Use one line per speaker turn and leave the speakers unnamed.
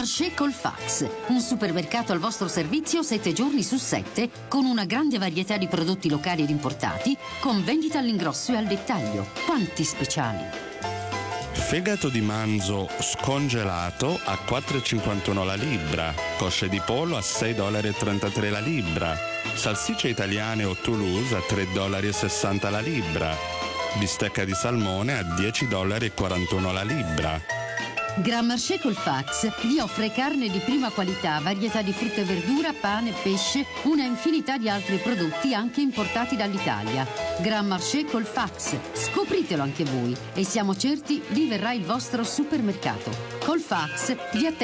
Marché col Fax, un supermercato al vostro servizio 7 giorni su 7, con una grande varietà di prodotti locali ed importati, con vendita all'ingrosso e al dettaglio. Quanti speciali!
Fegato di manzo scongelato a 4,51 la libra, cosce di pollo a $6,33 la libra, salsicce italiane o Toulouse a $3,60 la libra, bistecca di salmone a $10,41 la libra.
Grand Marché col Fax vi offre carne di prima qualità, varietà di frutta e verdura, pane, pesce, una infinità di altri prodotti anche importati dall'Italia. Grand Marché col Fax, scopritelo anche voi e siamo certi vi verrà il vostro supermercato. Col Fax vi attende